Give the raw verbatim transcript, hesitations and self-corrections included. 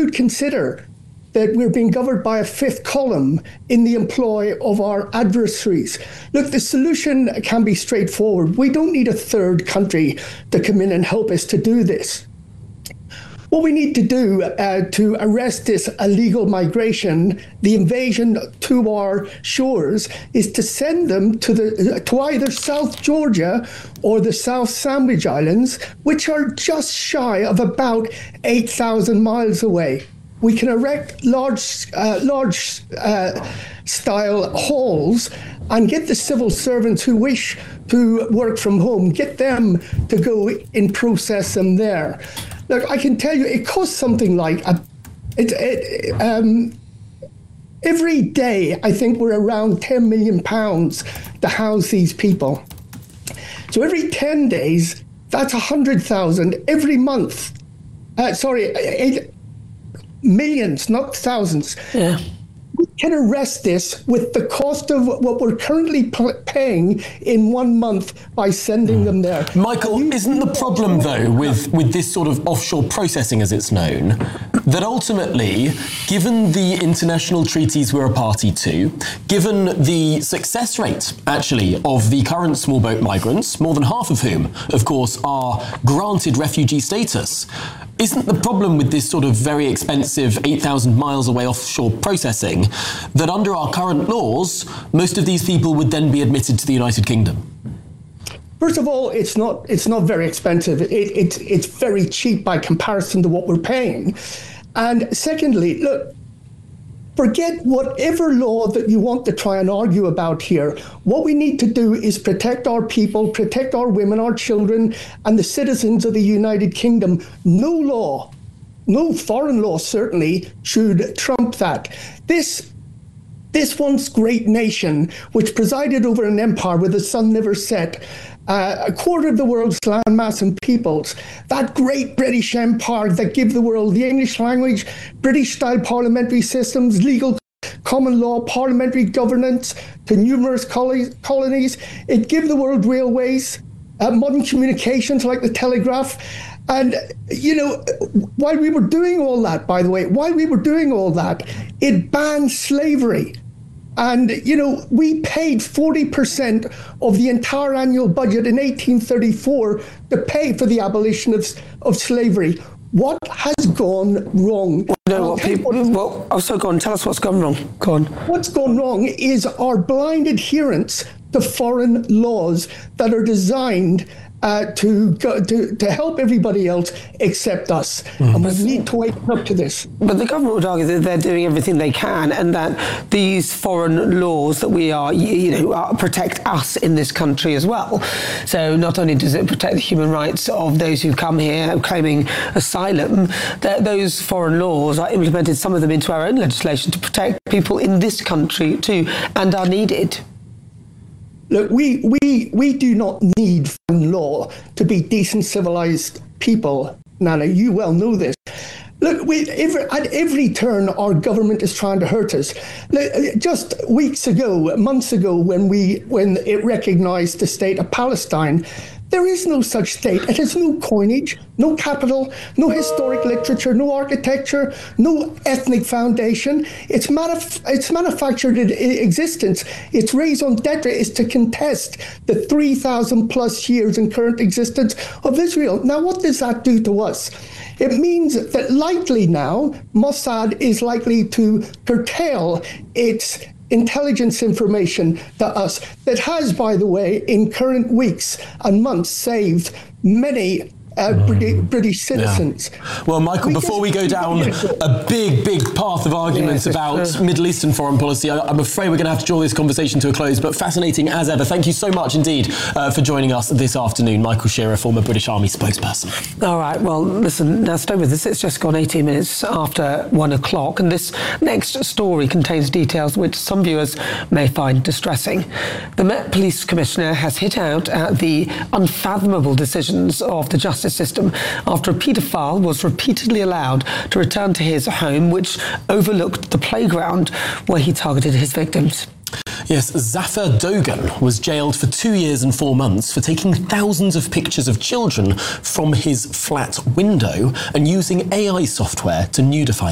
who'd consider that we're being governed by a fifth column in the employ of our adversaries? Look, the solution can be straightforward. We don't need a third country to come in and help us to do this. What we need to do uh, to arrest this illegal migration, the invasion to our shores, is to send them to the to either South Georgia or the South Sandwich Islands, which are just shy of about eight thousand miles away. We can erect large, uh, large uh, style halls and get the civil servants who wish to work from home, get them to go and process them there. Look, I can tell you, it costs something like a, it, it, um, every day. I think we're around ten million pounds to house these people. So every ten days, that's a hundred thousand every month. Uh, sorry, eight, millions, not thousands. Yeah. We can arrest this with the cost of what we're currently p- paying in one month by sending mm. them there. Michael, isn't the problem, though, with, with this sort of offshore processing, as it's known, that ultimately, given the international treaties we're a party to, given the success rate, actually, of the current small boat migrants, more than half of whom, of course, are granted refugee status, isn't the problem with this sort of very expensive eight thousand miles away offshore processing that under our current laws, most of these people would then be admitted to the United Kingdom? First of all, it's not it's not very expensive. It, it, it's very cheap by comparison to what we're paying. And secondly, look, forget whatever law that you want to try and argue about here. What we need to do is protect our people, protect our women, our children, and the citizens of the United Kingdom. No law, no foreign law certainly, should trump that. This, this once great nation, which presided over an empire where the sun never set, Uh, a quarter of the world's landmass and peoples, that great British Empire that gave the world the English language, British-style parliamentary systems, legal common law, parliamentary governance to numerous col- colonies. It gave the world railways, uh, modern communications like the telegraph. And, you know, while we were doing all that, by the way, while we were doing all that, it banned slavery. And, you know, we paid forty percent of the entire annual budget in eighteen thirty-four to pay for the abolition of, of slavery. What has gone wrong? Well, no, what people, what, well, oh, so go on, tell us what's gone wrong. Go on. What's gone wrong is our blind adherence to foreign laws that are designed Uh, to, go, to to help everybody else except us. Mm. And we need to wake up to this. But the government would argue that they're doing everything they can and that these foreign laws that we are, you know, are, protect us in this country as well. So not only does it protect the human rights of those who come here claiming asylum, that those foreign laws are implemented, some of them into our own legislation, to protect people in this country too, and are needed. Look, we, we, we do not need foreign law to be decent, civilized people, Nana. You well know this. Look, we, every, at every turn, our government is trying to hurt us. Look, just weeks ago, months ago, when we when it recognized the state of Palestine, there is no such state. It has no coinage, no capital, no historic literature, no architecture, no ethnic foundation. Its, manuf- its manufactured existence, its raison d'etre is to contest the three thousand plus years in current existence of Israel. Now, what does that do to us? It means that likely now, Mossad is likely to curtail its intelligence information to us that has, by the way, in current weeks and months, saved many Uh, British, British citizens. Yeah. Well, Michael, we before we go down a big, big path of arguments yes, about uh, Middle Eastern foreign policy, I, I'm afraid we're going to have to draw this conversation to a close, but fascinating as ever. Thank you so much indeed uh, for joining us this afternoon. Michael Shearer, former British Army spokesperson. All right, well, listen, now stay with us. It's just gone eighteen minutes after one o'clock, and this next story contains details which some viewers may find distressing. The Met Police Commissioner has hit out at the unfathomable decisions of the Justice system after a paedophile was repeatedly allowed to return to his home, which overlooked the playground where he targeted his victims. Yes, Zafar Dogan was jailed for two years and four months for taking thousands of pictures of children from his flat window and using A I software to nudify